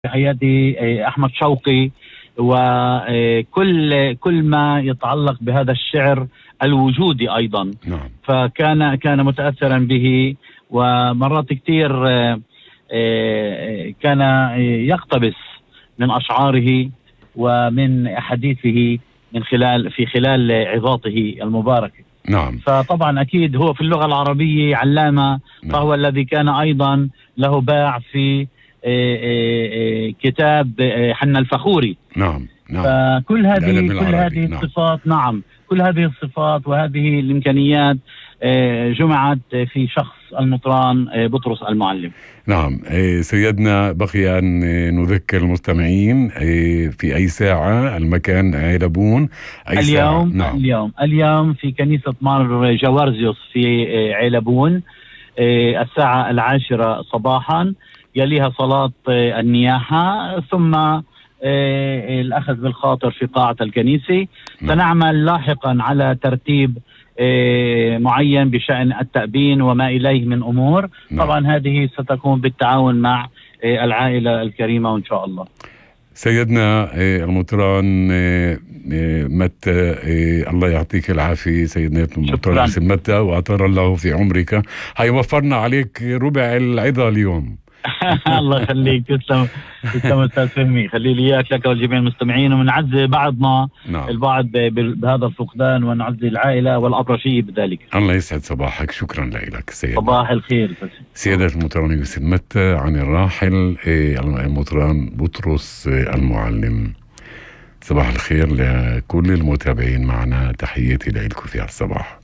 أيادي أحمد شوقي وكل ما يتعلق بهذا الشعر الوجودي أيضا. نعم. فكان متأثرا به، ومرات كثير كان يقتبس من أشعاره ومن حديثه في خلال عظاته المباركة. نعم. فطبعا أكيد هو في اللغة العربية علامة. نعم. فهو الذي كان أيضا له باع في كتاب حنا الفخوري. نعم. نعم. فكل هذه نعم. الصفات، نعم، كل هذه الصفات وهذه الإمكانيات جمعت في شخص المطران بطرس المعلم. نعم. سيدنا، بقي أن نذكر المستمعين في أي ساعة المكان عيلبون اليوم. نعم. اليوم في كنيسة مار جوارزيوس في عيلبون الساعة 10 صباحا، يليها صلاة النياحة، ثم الأخذ بالخاطر في قاعة الكنيسة. سنعمل لاحقا على ترتيب معين بشأن التأبين وما إليه من أمور. طبعا هذه ستكون بالتعاون مع العائلة الكريمة وإن شاء الله. سيدنا المطران متى، الله يعطيك العافية سيدنا المطران متى، وأطال الله في عمرك. هاي وفرنا عليك ربع العظة اليوم. الله يخليك. تسلم أستاذ فهمي، خلي لي إياك لك والجميع المستمعين، ونعزي بعضنا البعض بهذا الفقدان، ونعزي العائلة والأبرشية بذلك. الله يسعد صباحك. شكرا لك سيدنا. صباح الخير سيدة المطران يوسف متى عن الراحل المطران بطرس المعلم. صباح الخير لكل المتابعين معنا، تحياتي لكم في الصباح.